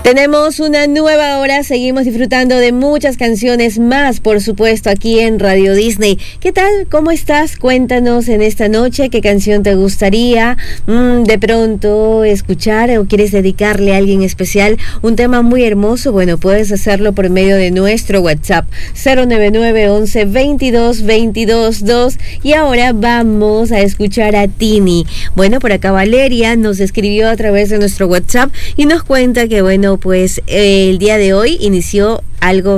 Tenemos una nueva hora, seguimos disfrutando de muchas canciones más, por supuesto, aquí en Radio Disney. ¿Qué tal? ¿Cómo estás? Cuéntanos en esta noche qué canción te gustaría de pronto escuchar o quieres dedicarle a alguien especial. Un tema muy hermoso, bueno, puedes hacerlo por medio de nuestro WhatsApp 099 11 22 22 2. Y ahora vamos a escuchar a Tini. Bueno, por acá Valeria nos escribió a través de nuestro WhatsApp y nos cuenta que, bueno, pues el día de hoy inició algo